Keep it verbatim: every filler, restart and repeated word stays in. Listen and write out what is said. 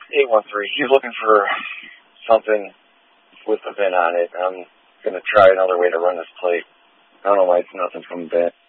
eight one three. He's looking for something with a V I N on it. I'm going to try another way to run this plate. I don't know why nothing's coming back.